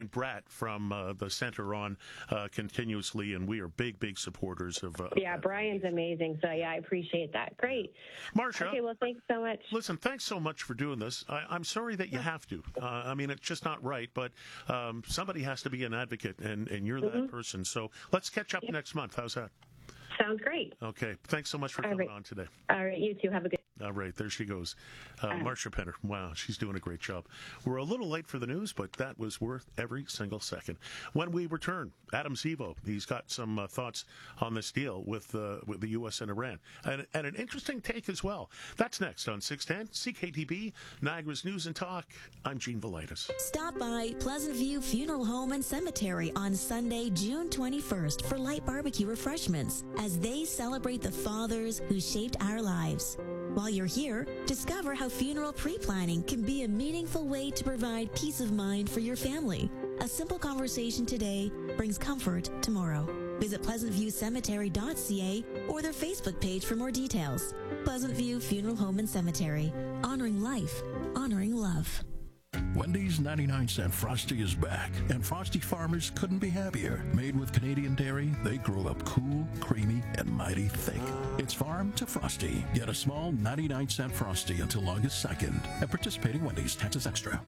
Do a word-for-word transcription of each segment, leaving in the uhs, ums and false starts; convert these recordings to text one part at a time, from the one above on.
Brian Bratt from uh, the Center on uh, continuously, and we are big, big supporters of. Uh, yeah, Brian's amazing. So yeah, I appreciate that. Great, Marcia. Okay, well, thanks so much. Listen, thanks so much for doing this. I, I'm sorry that you have to. Uh, I mean, it's just not right, but um, somebody has to be an advocate, and, and you're mm-hmm. that person. So let's catch up yep. next month. How's that? Sounds great. Okay. Thanks so much for All coming right. on today. All right. You too. Have a good. All right. There she goes. Uh, uh, Marcia Penner. Wow. She's doing a great job. We're a little late for the news, but that was worth every single second. When we return, Adam Sevo, he's got some uh, thoughts on this deal with, uh, with the U S and Iran. And, and an interesting take as well. That's next on six ten C K T B, Niagara's News and Talk. I'm Gene Velitis. Stop by Pleasant View Funeral Home and Cemetery on Sunday, June twenty-first for light barbecue refreshments as they celebrate the fathers who shaped our lives. While you're here, discover how funeral pre-planning can be a meaningful way to provide peace of mind for your family. A simple conversation today brings comfort tomorrow. Visit pleasant view cemetery dot c a or their Facebook page for more details. Pleasant View Funeral Home and Cemetery. Honoring life, honoring love. Wendy's ninety-nine cent Frosty is back, and Frosty farmers couldn't be happier. Made with Canadian dairy, they grow up cool, creamy, and mighty thick. It's farm to Frosty. Get a small ninety-nine cent Frosty until August second at participating Wendy's. Taxes extra.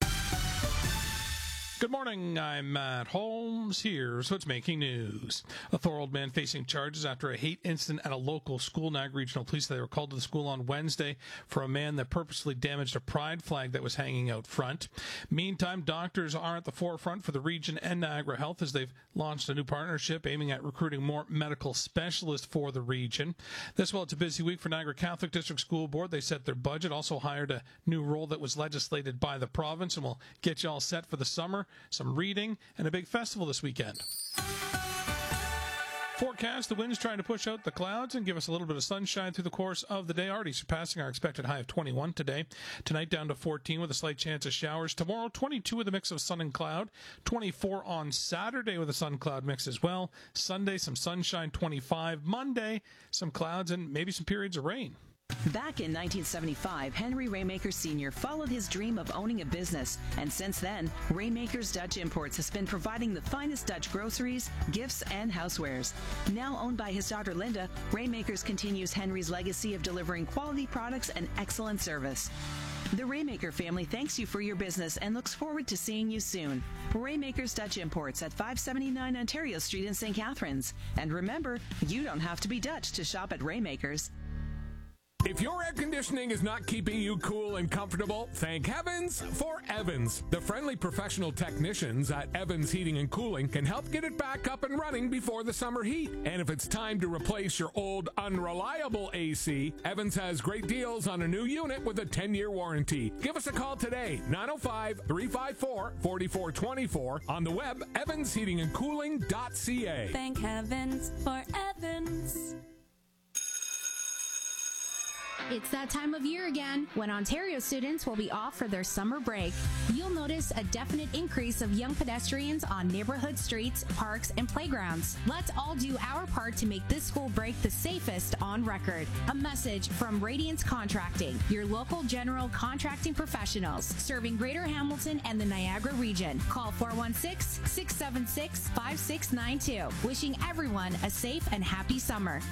Good morning, I'm Matt Holmes. Here's what's making news. A four-year-old man facing charges after a hate incident at a local school. Niagara Regional Police, they were called to the school on Wednesday for a man that purposely damaged a pride flag that was hanging out front. Meantime, doctors are at the forefront for the region and Niagara Health as they've launched a new partnership aiming at recruiting more medical specialists for the region. This, well, it's a busy week for Niagara Catholic District School Board. They set their budget, also hired a new role that was legislated by the province, and will get you all set for the summer. Some reading, and a big festival this weekend. Forecast, the wind's trying to push out the clouds and give us a little bit of sunshine through the course of the day, already surpassing our expected high of twenty-one today. Tonight down to fourteen with a slight chance of showers. Tomorrow, twenty-two with a mix of sun and cloud. twenty-four on Saturday with a sun-cloud mix as well. Sunday, some sunshine, twenty-five. Monday, some clouds and maybe some periods of rain. Back in nineteen seventy-five, Henry Raymaker Senior followed his dream of owning a business, and since then, Raymaker's Dutch Imports has been providing the finest Dutch groceries, gifts, and housewares. Now owned by his daughter Linda, Raymakers continues Henry's legacy of delivering quality products and excellent service. The Raymaker family thanks you for your business and looks forward to seeing you soon. Raymaker's Dutch Imports at five seventy-nine Ontario Street in Saint Catharines. And remember, you don't have to be Dutch to shop at Raymaker's. If your air conditioning is not keeping you cool and comfortable, thank heavens for Evans. The friendly professional technicians at Evans Heating and Cooling can help get it back up and running before the summer heat. And if it's time to replace your old unreliable A C, Evans has great deals on a new unit with a ten-year warranty. Give us a call today, nine oh five, three five four, four four two four, on the web, evans heating and cooling dot c a. Thank heavens for Evans. It's that time of year again when Ontario students will be off for their summer break. You'll notice a definite increase of young pedestrians on neighborhood streets, parks, and playgrounds. Let's all do our part to make this school break the safest on record. A message from Radiance Contracting, your local general contracting professionals serving Greater Hamilton and the Niagara region. Call four one six, six seven six, five six nine two. Wishing everyone a safe and happy summer.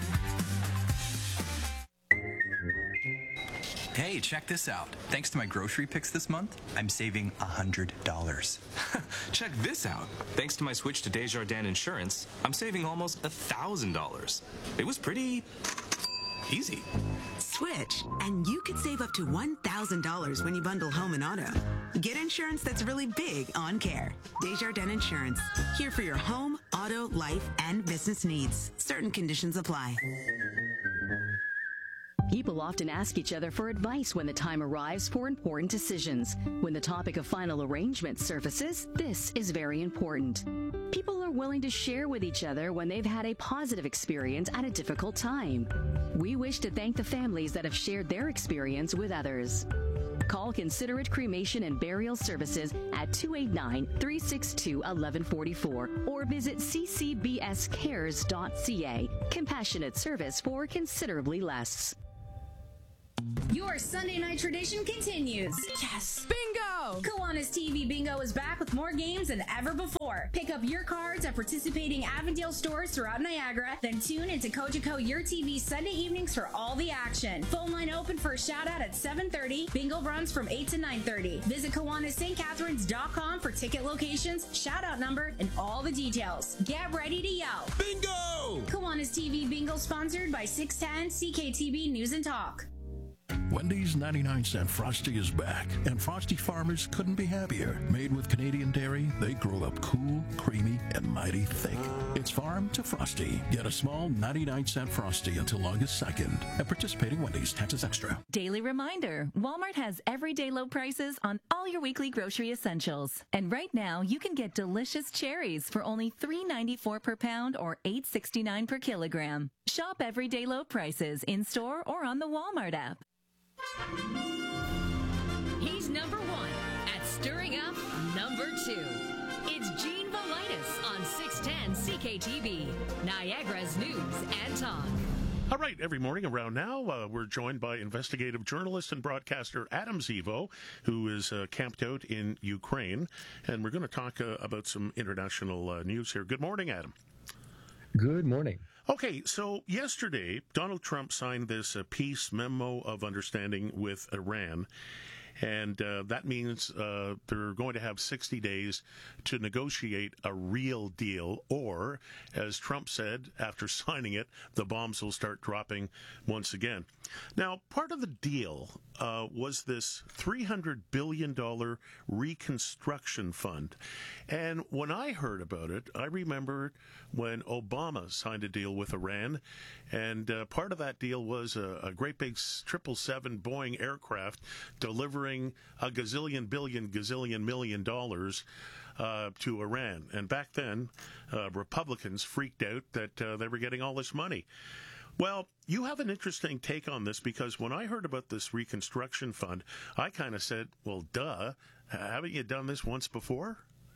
Hey, check this out. Thanks to my grocery picks this month, I'm saving one hundred dollars. Check this out. Thanks to my switch to Desjardins Insurance, I'm saving almost one thousand dollars. It was pretty easy. Switch, and you could save up to one thousand dollars when you bundle home and auto. Get insurance that's really big on care. Desjardins Insurance, here for your home, auto, life, and business needs. Certain conditions apply. People often ask each other for advice when the time arrives for important decisions. When the topic of final arrangement surfaces, this is very important. People are willing to share with each other when they've had a positive experience at a difficult time. We wish to thank the families that have shared their experience with others. Call Considerate Cremation and Burial Services at two eight nine, three six two, one one four four or visit c c b s cares dot c a. Compassionate service for considerably less. Your Sunday night tradition continues. Yes. Bingo! Kiwanis T V Bingo is back with more games than ever before. Pick up your cards at participating Avondale stores throughout Niagara, then tune into Kojiko Your T V Sunday evenings for all the action. Phone line open for a shout out at seven thirty. Bingo runs from eight to nine thirty. Visit Kiwanis St Catharines dot com for ticket locations, shout out number, and all the details. Get ready to yell. Bingo! Kiwanis T V Bingo sponsored by six ten C K T B News and Talk. Wendy's ninety-nine cent Frosty is back, and Frosty farmers couldn't be happier. Made with Canadian dairy, they grow up cool, creamy, and mighty thick. It's farm to Frosty. Get a small ninety-nine cent Frosty until August second at participating Wendy's. Taxes extra. Daily reminder, Walmart has everyday low prices on all your weekly grocery essentials. And right now, you can get delicious cherries for only three ninety-four per pound or eight sixty-nine per kilogram. Shop everyday low prices in-store or on the Walmart app. He's number one at stirring up number two. It's Gene Volitis on six ten C K T B, Niagara's News and Talk. All right, every morning around now, uh, we're joined by investigative journalist and broadcaster Adam Zivo, who is uh, camped out in Ukraine, and we're going to talk uh, about some international uh, news here. Good morning, Adam. Good morning. Okay, so yesterday, Donald Trump signed this uh, peace memo of understanding with Iran, and uh, that means uh, they're going to have sixty days to negotiate a real deal, or, as Trump said after signing it, the bombs will start dropping once again. Now, part of the deal uh, was this three hundred billion dollars reconstruction fund. And when I heard about it, I remembered when Obama signed a deal with Iran, and uh, part of that deal was a, a great big triple seven Boeing aircraft delivering a gazillion billion gazillion million dollars uh, to Iran. And back then, uh, Republicans freaked out that uh, they were getting all this money. Well, you have an interesting take on this, because when I heard about this reconstruction fund, I kind of said, well, duh, haven't you done this once before?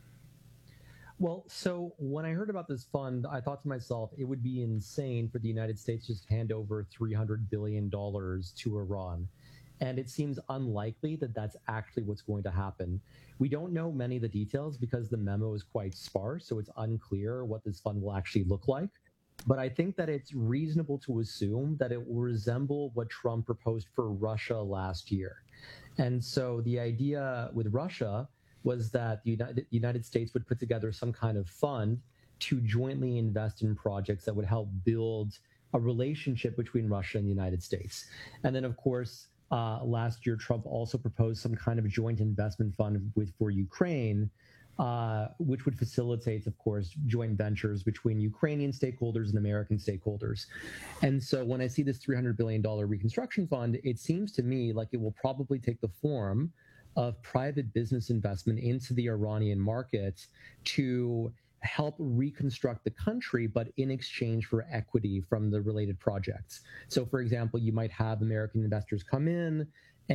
Well, so when I heard about this fund, I thought to myself, it would be insane for the United States to just hand over three hundred billion dollars to Iran. And it seems unlikely that that's actually what's going to happen. We don't know many of the details because the memo is quite sparse, so it's unclear what this fund will actually look like. But I think that it's reasonable to assume that it will resemble what Trump proposed for Russia last year. And so the idea with Russia was that the United, United States would put together some kind of fund to jointly invest in projects that would help build a relationship between Russia and the United States. And then, of course, uh, last year, Trump also proposed some kind of joint investment fund with for Ukraine, Uh, which would facilitate, of course, joint ventures between Ukrainian stakeholders and American stakeholders. And so when I see this three hundred billion dollars reconstruction fund, it seems to me like it will probably take the form of private business investment into the Iranian market to help reconstruct the country, but in exchange for equity from the related projects. So, for example, you might have American investors come in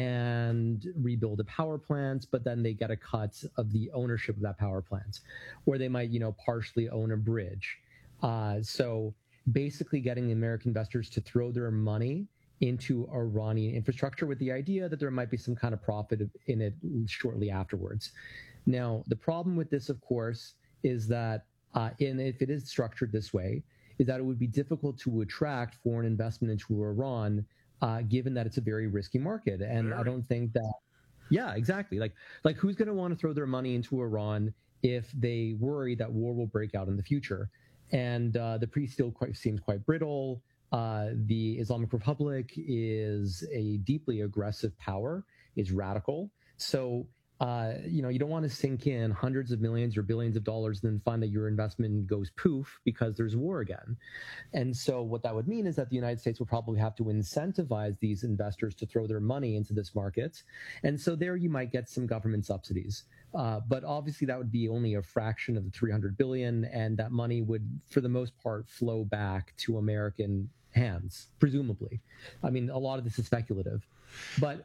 and rebuild the power plants, but then they get a cut of the ownership of that power plant, or they might, you know, partially own a bridge. Uh, so basically getting the American investors to throw their money into Iranian infrastructure with the idea that there might be some kind of profit in it shortly afterwards. Now, the problem with this, of course, is that, uh, and if it is structured this way, is that it would be difficult to attract foreign investment into Iran, Uh, given that it's a very risky market. And very. I don't think that, yeah, exactly. Like, like who's going to want to throw their money into Iran if they worry that war will break out in the future? And uh, the peace still quite, seems quite brittle. Uh, the Islamic Republic is a deeply aggressive power, is radical. So, uh, you know, you don't want to sink in hundreds of millions or billions of dollars and then find that your investment goes poof because there's war again. And so what that would mean is that the United States will probably have to incentivize these investors to throw their money into this market. And so there you might get some government subsidies. Uh, but obviously that would be only a fraction of the three hundred billion dollars, and that money would, for the most part, flow back to American hands, presumably. I mean, a lot of this is speculative. But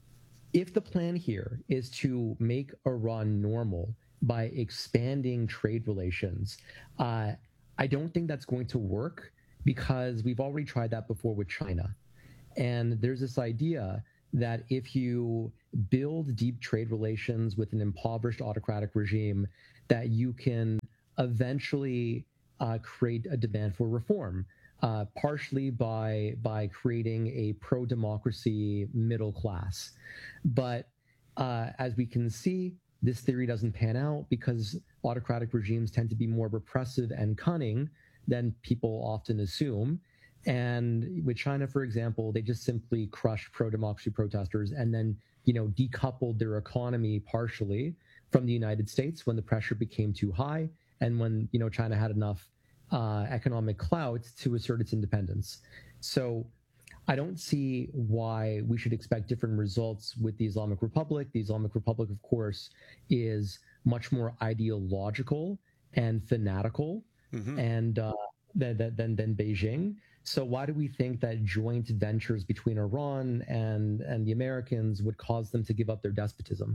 if the plan here is to make Iran normal by expanding trade relations, uh, I don't think that's going to work, because we've already tried that before with China. And there's this idea that if you build deep trade relations with an impoverished autocratic regime, that you can eventually uh, create a demand for reform, uh, partially by by creating a pro-democracy middle class. But uh, as we can see, this theory doesn't pan out because autocratic regimes tend to be more repressive and cunning than people often assume. And with China, for example, they just simply crushed pro-democracy protesters and then, you know, decoupled their economy partially from the United States when the pressure became too high and when, you know, China had enough uh, economic clout to assert its independence. So I don't see why we should expect different results with the Islamic Republic. The Islamic Republic, of course, is much more ideological and fanatical mm-hmm. and uh, than, than, than Beijing. So why do we think that joint ventures between Iran and, and the Americans would cause them to give up their despotism?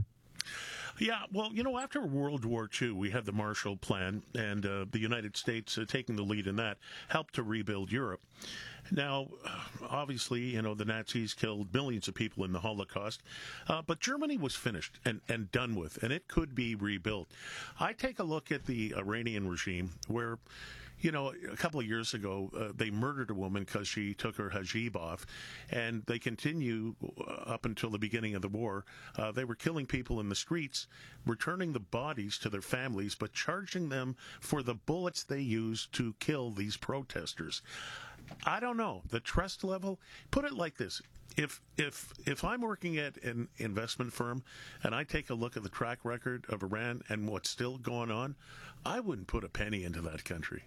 Yeah, well, you know, after World War Two, we had the Marshall Plan, and uh, the United States, uh, taking the lead in that, helped to rebuild Europe. Now, obviously, you know, the Nazis killed millions of people in the Holocaust, uh, but Germany was finished and, and done with, and it could be rebuilt. I take a look at the Iranian regime where, you know, a couple of years ago, uh, they murdered a woman because she took her hijab off, and they continue up until the beginning of the war. Uh, they were killing people in the streets, returning the bodies to their families, but charging them for the bullets they used to kill these protesters. I don't know. The trust level, put it like this. If if if I'm working at an investment firm and I take a look at the track record of Iran and what's still going on, I wouldn't put a penny into that country.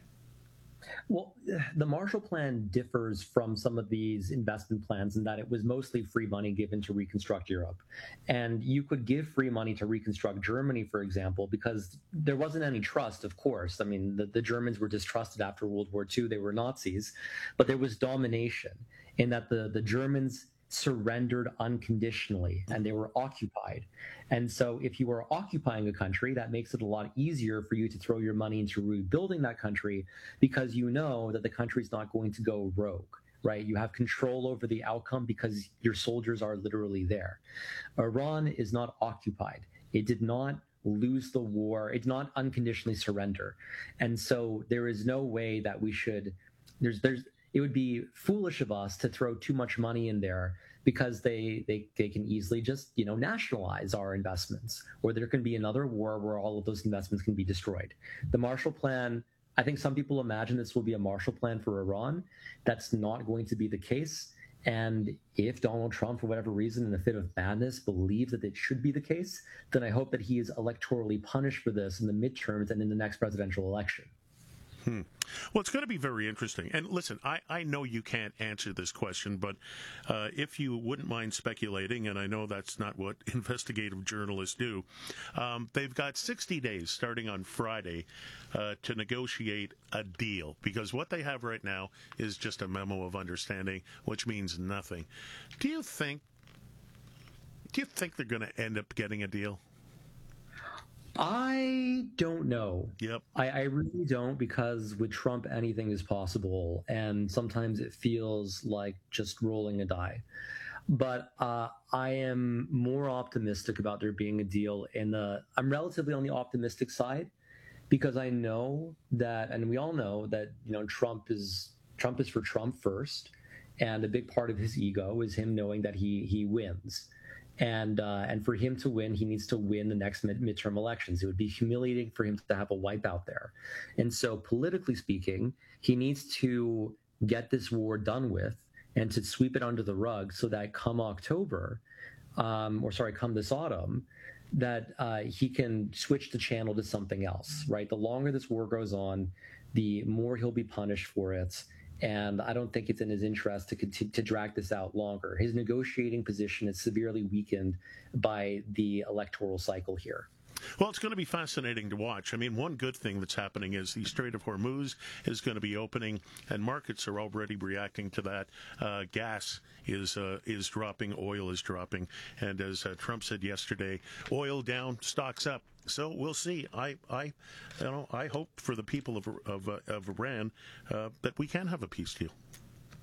Well, the Marshall Plan differs from some of these investment plans in that it was mostly free money given to reconstruct Europe. And you could give free money to reconstruct Germany, for example, because there wasn't any trust, of course. I mean, the, the Germans were distrusted after World War Two. They were Nazis. But there was domination in that the, the Germans surrendered unconditionally and they were occupied. And so if you are occupying a country, that makes it a lot easier for you to throw your money into rebuilding that country because you know that the country's not going to go rogue, right? You have control over the outcome because your soldiers are literally there. Iran is not occupied. It did not lose the war. It did not unconditionally surrender. And so there is no way that we should, there's, there's, it would be foolish of us to throw too much money in there because they, they, they can easily just, you know, nationalize our investments, or there can be another war where all of those investments can be destroyed. The Marshall Plan, I think some people imagine this will be a Marshall Plan for Iran. That's not going to be the case. And if Donald Trump, for whatever reason, in a fit of madness, believes that it should be the case, then I hope that he is electorally punished for this in the midterms and in the next presidential election. Hmm. Well, it's going to be very interesting. And listen, I, I know you can't answer this question, but uh, if you wouldn't mind speculating, and I know that's not what investigative journalists do, um, they've got sixty days starting on Friday uh, to negotiate a deal, because what they have right now is just a memo of understanding, which means nothing. Do you think, do you think they're going to end up getting a deal? I don't know. Yep. I, I really don't, because with Trump, anything is possible. And sometimes it feels like just rolling a die. But uh, I am more optimistic about there being a deal in the, I'm relatively on the optimistic side, because I know that, and we all know that, you know, Trump is, Trump is for Trump first. And a big part of his ego is him knowing that he, he wins. And uh, and for him to win, he needs to win the next mid- midterm elections. It would be humiliating for him to have a wipeout there. And so politically speaking, he needs to get this war done with and to sweep it under the rug so that come October, um, or sorry, come this autumn, that uh, he can switch the channel to something else, right? The longer this war goes on, the more he'll be punished for it. And I don't think it's in his interest to continue to drag this out longer. His negotiating position is severely weakened by the electoral cycle here. Well, it's going to be fascinating to watch. I mean, one good thing that's happening is the Strait of Hormuz is going to be opening, and markets are already reacting to that. Uh, gas is uh, is dropping, oil is dropping, and as uh, Trump said yesterday, oil down, stocks up. So we'll see. I, I, you know, I hope for the people of of, uh, of Iran uh, that we can have a peace deal.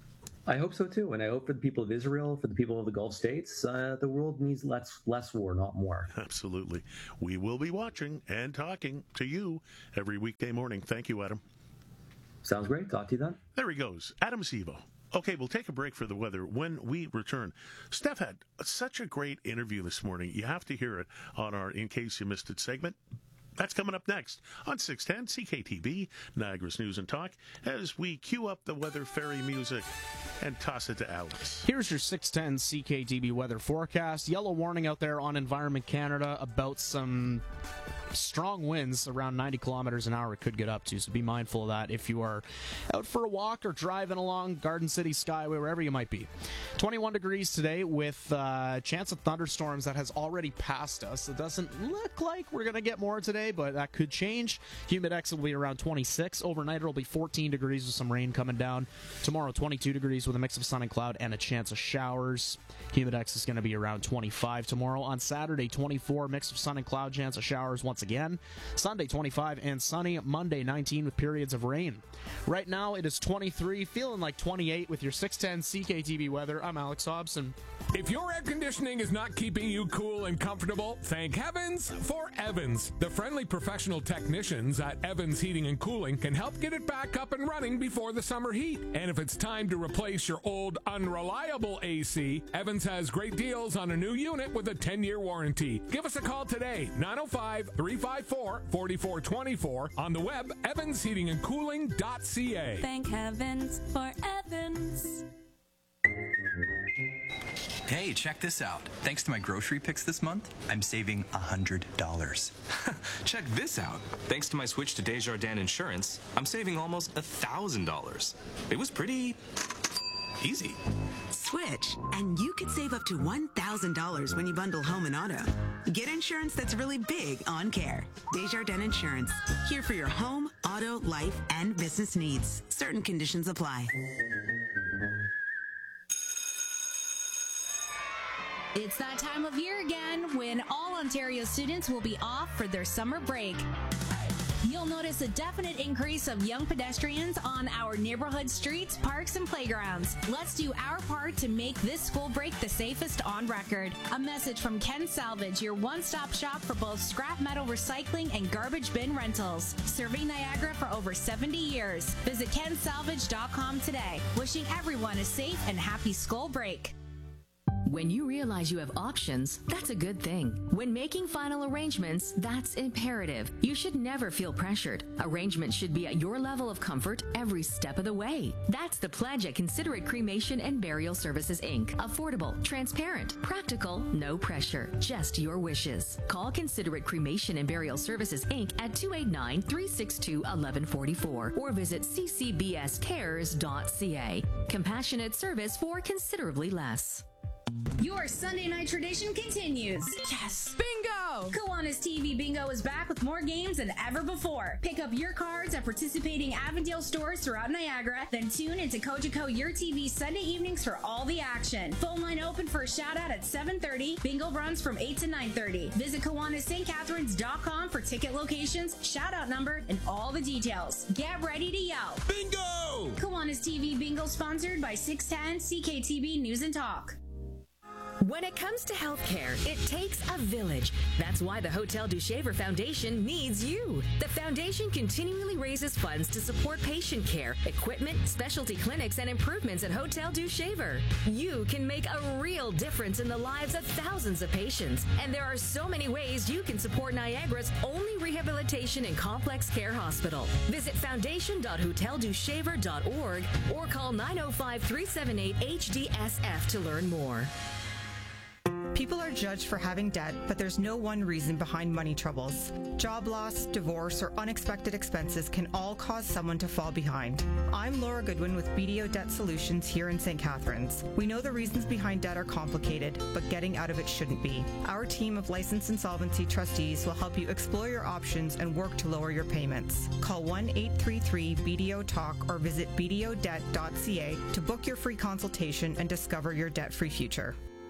I hope so too, and I hope for the people of Israel, for the people of the Gulf states, uh, the world needs less less war, not more. Absolutely. We will be watching and talking to you every weekday morning. Thank you, Adam. Sounds great. Talk to you then. There he goes, Adam Sevo. Okay, we'll take a break for the weather when we return. Steph had such a great interview this morning. You have to hear it on our In Case You Missed It segment. That's coming up next on six ten C K T B, Niagara's News and Talk, as we cue up the weather fairy music and toss it to Alex. Here's your six ten C K T B weather forecast. Yellow warning out there on Environment Canada about some strong winds around ninety kilometers an hour it could get up to, so be mindful of that if you are out for a walk or driving along Garden City Skyway, wherever you might be. twenty-one degrees today with a uh, chance of thunderstorms that has already passed us. It doesn't look like we're going to get more today, but that could change. Humidex will be around twenty-six. Overnight it'll be fourteen degrees with some rain coming down. Tomorrow twenty-two degrees with a mix of sun and cloud and a chance of showers. Humidex is going to be around twenty-five tomorrow. On Saturday, twenty-four, mix of sun and cloud, chance of showers once again. Sunday, twenty-five and sunny. Monday, nineteen with periods of rain. Right now, it is twenty-three, feeling like twenty-eight with your six ten C K T V weather. I'm Alex Hobson. If your air conditioning is not keeping you cool and comfortable, thank heavens for Evans. The friendly professional technicians at Evans Heating and Cooling can help get it back up and running before the summer heat. And if it's time to replace your old unreliable A C, Evans has great deals on a new unit with a ten-year warranty. Give us a call today, nine oh five, three five four, four four two four, on the web, evans heating and cooling dot c a. Thank heavens for Evans. Hey, check this out. Thanks to my grocery picks this month, I'm saving one hundred dollars. Check this out. Thanks to my switch to Desjardins Insurance, I'm saving almost one thousand dollars. It was pretty easy. Switch, and you could save up to one thousand dollars when you bundle home and auto. Get insurance that's really big on care. Desjardins Insurance, here for your home, auto, life, and business needs. Certain conditions apply. It's that time of year again when all Ontario students will be off for their summer break. You'll notice a definite increase of young pedestrians on our neighborhood streets, parks, and playgrounds. Let's do our part to make this school break the safest on record. A message from Ken Salvage, your one-stop shop for both scrap metal recycling and garbage bin rentals. Serving Niagara for over seventy years. Visit ken salvage dot com today. Wishing everyone a safe and happy school break. When you realize you have options, that's a good thing. When making final arrangements, that's imperative. You should never feel pressured. Arrangements should be at your level of comfort every step of the way. That's the pledge at Considerate Cremation and Burial Services, Incorporated. Affordable, transparent, practical, no pressure, just your wishes. Call Considerate Cremation and Burial Services, Incorporated at two eight nine, three six two, one one four four or visit c c b s cares dot c a. Compassionate service for considerably less. Your Sunday night tradition continues. Yes! Bingo! Kiwanis T V Bingo is back with more games than ever before. Pick up your cards at participating Avondale stores throughout Niagara, then tune into Cogeco Your T V Sunday evenings for all the action. Phone line open for a shout out at seven thirty. Bingo runs from eight to nine thirty. Visit Kiwanis St Catharines dot com for ticket locations, shout out number, and all the details. Get ready to yell. Bingo! Kiwanis T V Bingo sponsored by six ten C K T B News and Talk. When it comes to healthcare, it takes a village. That's why the Hotel du Shaver Foundation needs you. The foundation continually raises funds to support patient care, equipment, specialty clinics, and improvements at Hotel du Shaver. You can make a real difference in the lives of thousands of patients, and there are so many ways you can support Niagara's only rehabilitation and complex care hospital. Visit foundation dot hotel du shaver dot org or call nine oh five, three seven eight, H D S F to learn more. People are judged for having debt, but there's no one reason behind money troubles. Job loss, divorce, or unexpected expenses can all cause someone to fall behind. I'm Laura Goodwin with B D O Debt Solutions here in Saint Catharines. We know the reasons behind debt are complicated, but getting out of it shouldn't be. Our team of licensed insolvency trustees will help you explore your options and work to lower your payments. Call one eight three three B D O talk or visit b d o debt dot c a to book your free consultation and discover your debt-free future.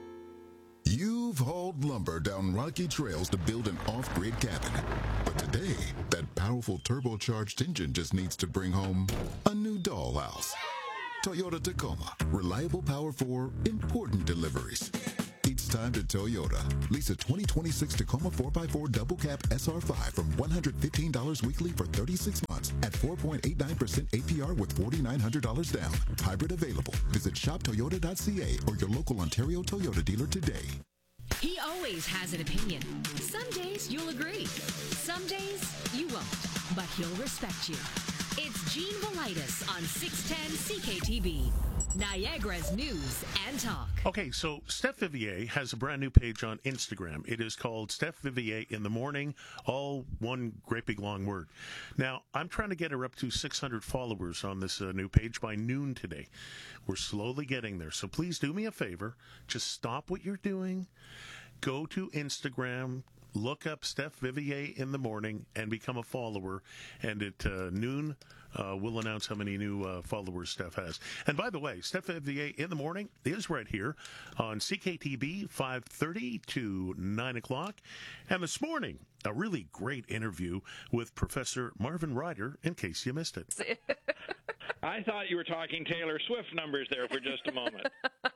You've hauled lumber down rocky trails to build an off-grid cabin. But today, that powerful turbocharged engine just needs to bring home a new dollhouse. Toyota Tacoma. Reliable power for important deliveries. It's time to Toyota. Lease a twenty twenty-six Tacoma four by four Double Cab S R five from one hundred fifteen dollars weekly for thirty-six months at four point eight nine percent A P R with four thousand nine hundred dollars down. Hybrid available. Visit shop toyota dot c a or your local Ontario Toyota dealer today. He always has an opinion. Some days you'll agree. Some days you won't, but he'll respect you. It's Gene Velitis on six ten C K T B, Niagara's News and Talk. Okay, so Steph Vivier has a brand new page on Instagram. It is called Steph Vivier in the Morning, all one great big long word. Now, I'm trying to get her up to six hundred followers on this uh, new page by noon today. We're slowly getting there, so please do me a favor. Just stop what you're doing. Go to Instagram, look up Steph Vivier in the Morning, and become a follower. And at uh, noon, uh, we'll announce how many new uh, followers Steph has. And by the way, Steph Vivier in the Morning is right here on C K T B, five thirty to nine o'clock. And this morning, a really great interview with Professor Marvin Ryder, in case you missed it. I thought you were talking Taylor Swift numbers there for just a moment.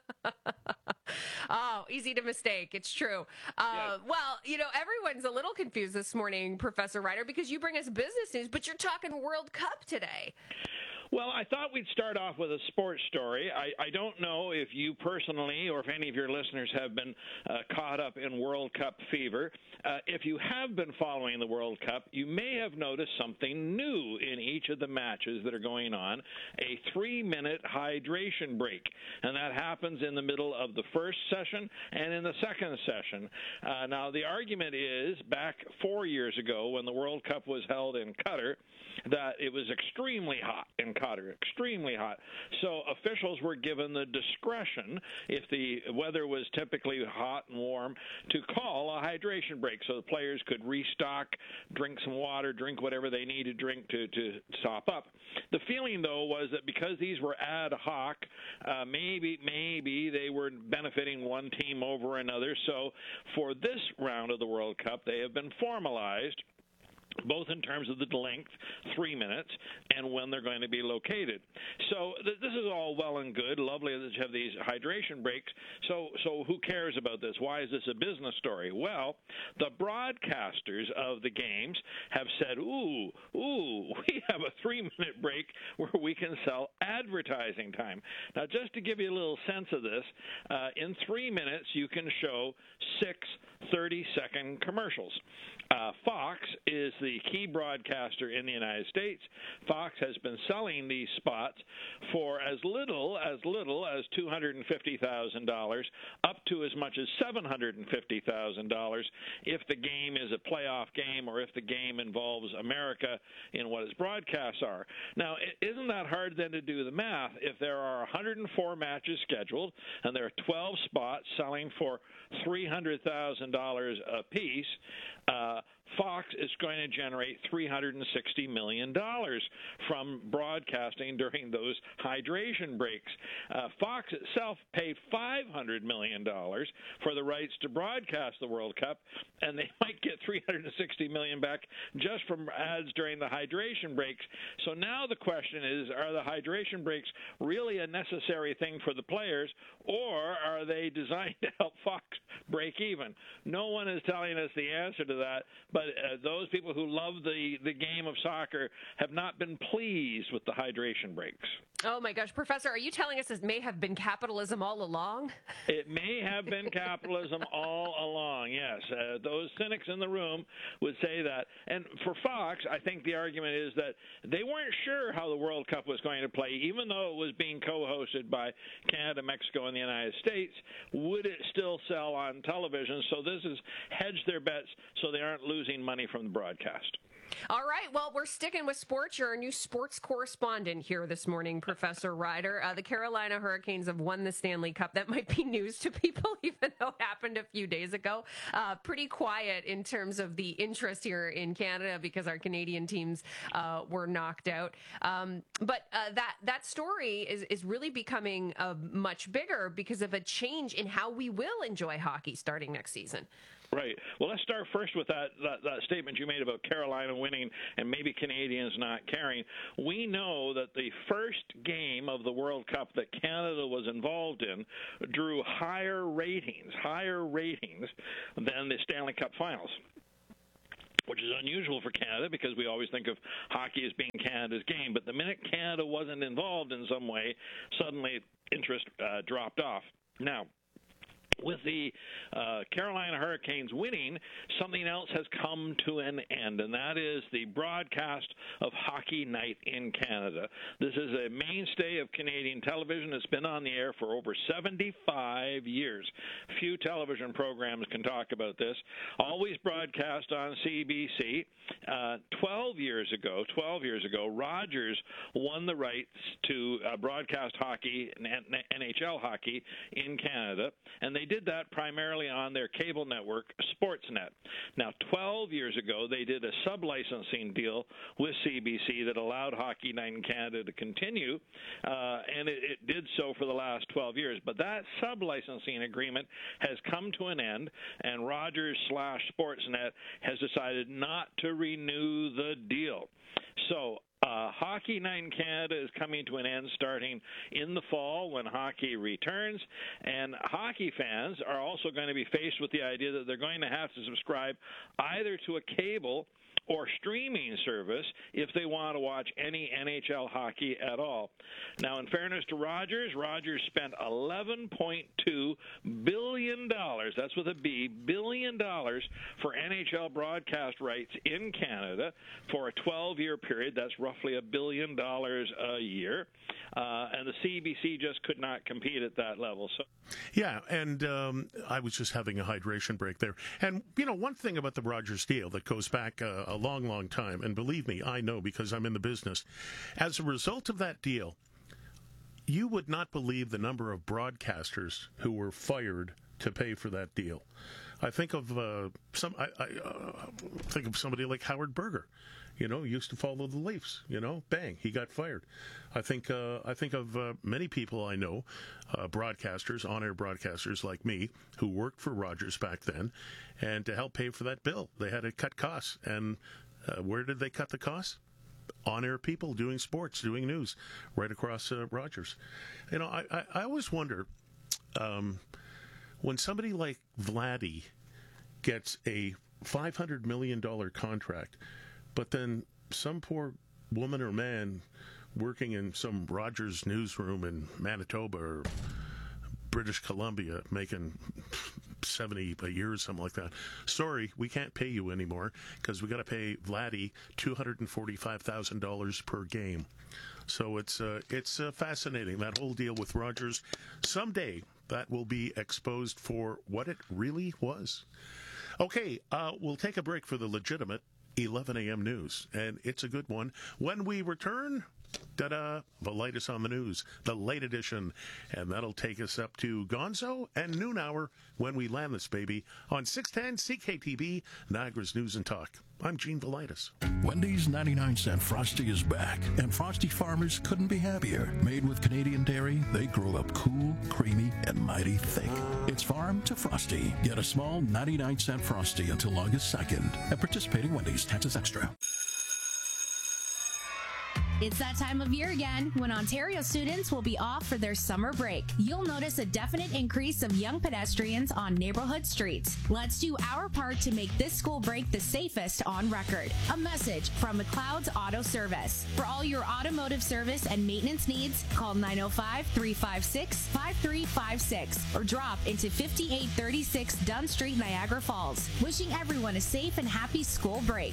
Oh, easy to mistake. It's true. Uh, yes. Well, you know, everyone's a little confused this morning, Professor Ryder, because you bring us business news, but you're talking World Cup today. Well, I thought we'd start off with a sports story. I, I don't know if you personally or if any of your listeners have been uh, caught up in World Cup fever. Uh, if you have been following the World Cup, you may have noticed something new in each of the matches that are going on, a three-minute hydration break. And that happens in the middle of the first session and in the second session. Uh, now, the argument is, back four years ago when the World Cup was held in Qatar, that it was extremely hot in Qatar, extremely hot. So officials were given the discretion, if the weather was typically hot and warm, to call a hydration break so the players could restock, drink some water, drink whatever they need to drink to, to stop up. The feeling, though, was that because these were ad hoc, uh, maybe maybe they were benefiting one team over another. So for this round of the World Cup, they have been formalized, both in terms of the length, three minutes, and when they're going to be located. So th- this is all well and good, lovely that you have these hydration breaks. So, so who cares about this? Why is this a business story? Well, the broadcasters of the games have said, ooh, ooh, we have a three-minute break where we can sell advertising time. Now, just to give you a little sense of this, uh, in three minutes you can show six thirty-second commercials. Uh, Fox is the key broadcaster in the United States. Fox has been selling these spots for as little as little as two hundred fifty thousand dollars, up to as much as seven hundred fifty thousand dollars if the game is a playoff game or if the game involves America in what its broadcasts are. Now, isn't that hard then to do the math? If there are one hundred four matches scheduled and there are twelve spots selling for three hundred thousand dollars a piece, uh, Fox is going to generate three hundred sixty million dollars from broadcasting during those hydration breaks. Uh, Fox itself paid five hundred million dollars for the rights to broadcast the World Cup, and they might get three hundred sixty million dollars back just from ads during the hydration breaks. So now the question is, are the hydration breaks really a necessary thing for the players, or are they designed to help Fox break even? No one is telling us the answer to that, but uh, those people who love the, the game of soccer have not been pleased with the hydration breaks. Oh my gosh, Professor, are you telling us this may have been capitalism all along? It may have been capitalism all along, yes. Uh, those cynics in the room would say that. And for Fox, I think the argument is that they weren't sure how the World Cup was going to play, even though it was being co-hosted by Canada, Mexico, and the United States. Would it still sell on television? So this is hedge their bets so they aren't losing money from the broadcast. All right. Well, we're sticking with sports. You're our new sports correspondent here this morning, Professor Ryder. Uh, the Carolina Hurricanes have won the Stanley Cup. That might be news to people, even though it happened a few days ago. Uh, pretty quiet in terms of the interest here in Canada because our Canadian teams uh, were knocked out. Um, but uh, that that story is, is really becoming uh, much bigger because of a change in how we will enjoy hockey starting next season. Right. Well, let's start first with that, that, that statement you made about Carolina winning and maybe Canadians not caring. We know that the first game of the World Cup that Canada was involved in drew higher ratings, higher ratings than the Stanley Cup Finals, which is unusual for Canada because we always think of hockey as being Canada's game. But the minute Canada wasn't involved in some way, suddenly interest uh, dropped off. Now, with the uh, Carolina Hurricanes winning, something else has come to an end, and that is the broadcast of Hockey Night in Canada. This is a mainstay of Canadian television. It's been on the air for over seventy-five years. Few television programs can talk about this. Always broadcast on C B C. Uh, twelve years ago, twelve years ago, Rogers won the rights to uh, broadcast hockey, N H L hockey, in Canada, and they did that primarily on their cable network, Sportsnet. Now, twelve years ago, they did a sub-licensing deal with C B C that allowed Hockey Night in Canada to continue, uh, and it, it did so for the last twelve years. But that sub-licensing agreement has come to an end, and Rogers slash Sportsnet has decided not to renew the deal. So, Uh, Hockey Night in Canada is coming to an end starting in the fall when hockey returns, and hockey fans are also going to be faced with the idea that they're going to have to subscribe either to a cable or streaming service if they want to watch any N H L hockey at all. Now, in fairness to Rogers, Rogers spent eleven point two billion dollars, that's with a B, billion dollars for N H L broadcast rights in Canada for a twelve-year period. That's roughly a billion dollars a year. Uh, and the C B C just could not compete at that level. So, yeah, and um, I was just having a hydration break there. And, you know, one thing about the Rogers deal that goes back uh, a long, long time, and believe me, I know because I'm in the business, as a result of that deal, you would not believe the number of broadcasters who were fired to pay for that deal. I think of uh, some. I, I uh, think of somebody like Howard Berger. You know, used to follow the Leafs. You know, bang, he got fired. I think. Uh, I think of uh, many people I know, uh, broadcasters, on-air broadcasters like me, who worked for Rogers back then, and to help pay for that bill, they had to cut costs. And uh, where did they cut the costs? On-air people doing sports, doing news, right across uh, Rogers. You know, I, I, I always wonder. Um, When somebody like Vladdy gets a five hundred million dollars contract, but then some poor woman or man working in some Rogers newsroom in Manitoba or British Columbia making seventy a year or something like that, sorry, we can't pay you anymore because we got to pay Vladdy two hundred forty-five thousand dollars per game. So it's uh, it's uh, fascinating, that whole deal with Rogers. Someday that will be exposed for what it really was. Okay, uh, we'll take a break for the legitimate eleven a.m. news, and it's a good one. When we return, ta-da, Velitis on the News, the late edition, and that'll take us up to Gonzo and noon hour when we land this baby on six ten C K T B, Niagara's News and Talk. I'm Gene Velitis. Wendy's ninety-nine cent Frosty is back, and Frosty farmers couldn't be happier. Made with Canadian dairy, they grow up cool, creamy, and mighty thick. It's farm to Frosty. Get a small ninety-nine cent Frosty until August second at participating Wendy's. Taxes extra. It's that time of year again when Ontario students will be off for their summer break. You'll notice a definite increase of young pedestrians on neighborhood streets. Let's do our part to make this school break the safest on record. A message from McLeod's Auto Service. For all your automotive service and maintenance needs, call nine oh five, three five six, five three five six or drop into fifty-eight thirty-six Dunn Street, Niagara Falls. Wishing everyone a safe and happy school break.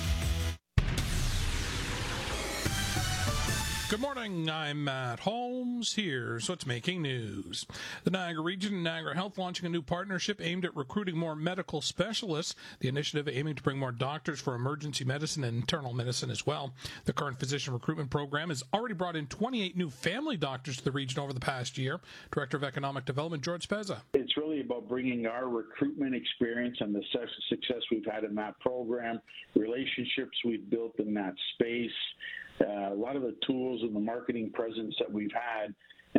Good morning, I'm Matt Holmes. Here's what's making news. The Niagara Region and Niagara Health launching a new partnership aimed at recruiting more medical specialists. The initiative aiming to bring more doctors for emergency medicine and internal medicine as well. The current physician recruitment program has already brought in twenty-eight new family doctors to the region over the past year. Director of Economic Development, George Spezza. It's really about bringing our recruitment experience and the success we've had in that program, relationships we've built in that space, Uh, a lot of the tools and the marketing presence that we've had, and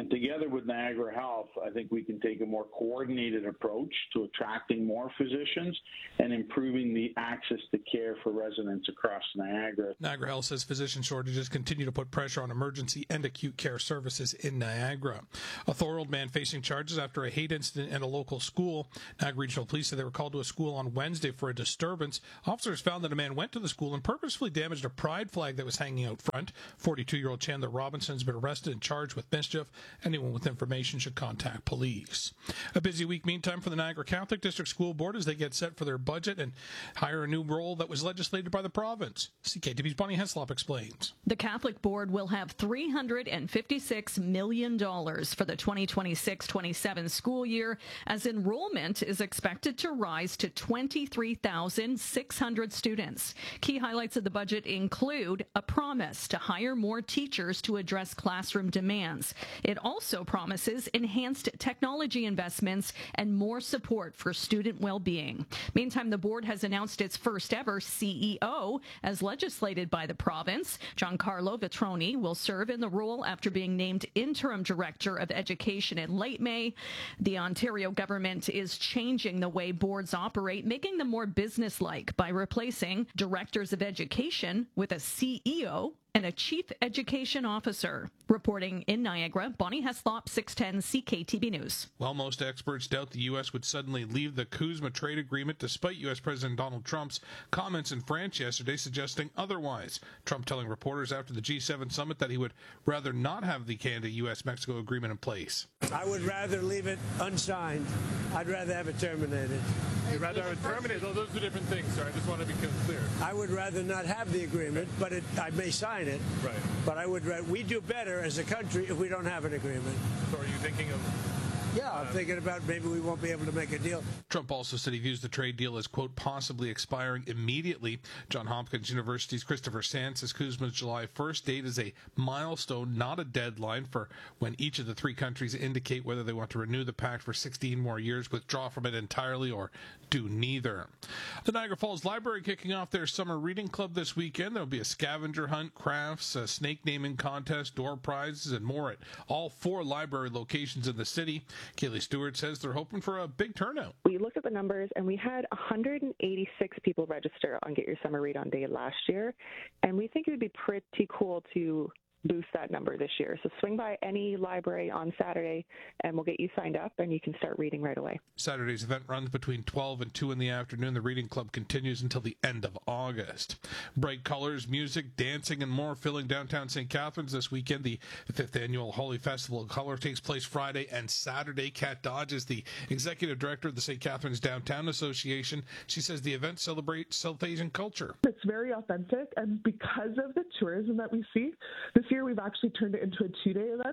together with Niagara Health, I think we can take a more coordinated approach to attracting more physicians and improving the access to care for residents across Niagara. Niagara Health says physician shortages continue to put pressure on emergency and acute care services in Niagara. A Thorold man facing charges after a hate incident at a local school. Niagara Regional Police said they were called to a school on Wednesday for a disturbance. Officers found that a man went to the school and purposefully damaged a pride flag that was hanging out front. forty-two-year-old Chandler Robinson has been arrested and charged with mischief. Anyone with information should contact police. A busy week, meantime, for the Niagara Catholic District School Board as they get set for their budget and hire a new role that was legislated by the province. C K T V's Bonnie Heslop explains. The Catholic Board will have three hundred fifty-six million dollars for the twenty twenty-six twenty-seven school year, as enrollment is expected to rise to twenty-three thousand six hundred students. Key highlights of the budget include a promise to hire more teachers to address classroom demands. It also promises enhanced technology investments and more support for student well-being. Meantime, the board has announced its first ever C E O, as legislated by the province. Giancarlo Vitroni will serve in the role after being named interim director of education in late May. The Ontario government is changing the way boards operate, making them more businesslike by replacing directors of education with a C E O and a chief education officer. Reporting in Niagara, Bonnie Heslop, six ten C K T B News. While most experts doubt the U S would suddenly leave the CUSMA trade agreement despite U S President Donald Trump's comments in France yesterday suggesting otherwise. Trump telling reporters after the G seven summit that he would rather not have the Canada-U S Mexico agreement in place. I would rather leave it unsigned. I'd rather have it terminated. You'd rather have it terminated? Oh, those are different things, sir. I just want to be clear. I would rather not have the agreement, but it, I may sign it. Right. But I would. We do better as a country if we don't have an agreement. So are you thinking of... Yeah, I'm thinking about maybe we won't be able to make a deal. Trump also said he views the trade deal as, quote, possibly expiring immediately. Johns Hopkins University's Christopher Sands says CUSMA's July first date is a milestone, not a deadline, for when each of the three countries indicate whether they want to renew the pact for sixteen more years, withdraw from it entirely, or do neither. The Niagara Falls Library kicking off their summer reading club this weekend. There will be a scavenger hunt, crafts, a snake naming contest, door prizes, and more at all four library locations in the city. Kaylee Stewart says they're hoping for a big turnout. We looked at the numbers, and we had one hundred eighty-six people register on Get Your Summer Read On Day last year, and we think it would be pretty cool to boost that number this year. So swing by any library on Saturday, and we'll get you signed up, and you can start reading right away. Saturday's event runs between twelve and two in the afternoon. The reading club continues until the end of August. Bright colors, music, dancing, and more filling downtown Saint Catharines this weekend. The fifth annual Holi Festival of Color takes place Friday and Saturday. Kat Dodge is the executive director of the Saint Catharines Downtown Association. She says the event celebrates South Asian culture. It's very authentic, and because of the tourism that we see, this year we've actually turned it into a two-day event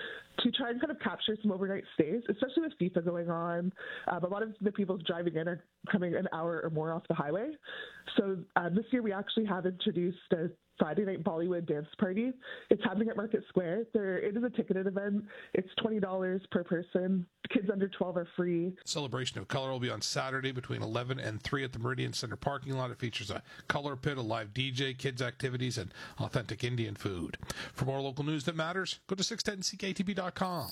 to try and kind of capture some overnight stays, especially with FIFA going on. Um, a lot of the people driving in are coming an hour or more off the highway. So uh, this year we actually have introduced a Friday night Bollywood dance party. It's happening at Market Square. There, it is a ticketed event. It's twenty dollars per person. Kids under twelve are free. Celebration of Color will be on Saturday between eleven and three at the Meridian Center parking lot. It features a color pit, a live D J, kids activities, and authentic Indian food. For more local news that matters, go to six ten C K T B dot com.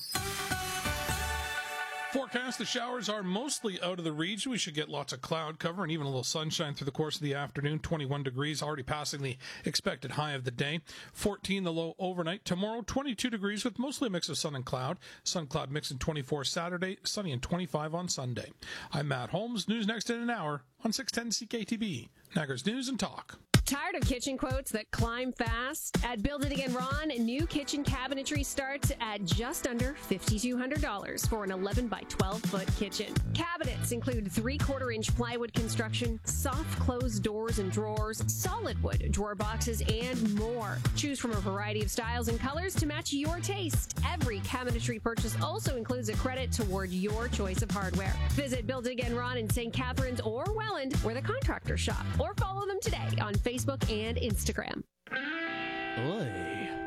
Forecast, the showers are mostly out of the region. We should get lots of cloud cover and even a little sunshine through the course of the afternoon. twenty-one degrees, already passing the expected high of the day. fourteen the low overnight. Tomorrow, twenty-two degrees with mostly a mix of sun and cloud. Sun cloud mix in twenty-four Saturday, sunny and twenty-five on Sunday. I'm Matt Holmes. News next in an hour on six ten C K T B. Niagara's News and Talk. Tired of kitchen quotes that climb fast? At Build It Again Ron, new kitchen cabinetry starts at just under five thousand two hundred dollars for an eleven by twelve foot kitchen. Cabinets include three-quarter inch plywood construction, soft closed doors and drawers, solid wood drawer boxes, and more. Choose from a variety of styles and colors to match your taste. Every cabinetry purchase also includes a credit toward your choice of hardware. Visit Build It Again Ron in Saint Catharines or Welland, where the contractors shop, or follow them today on Facebook and Instagram. Oy.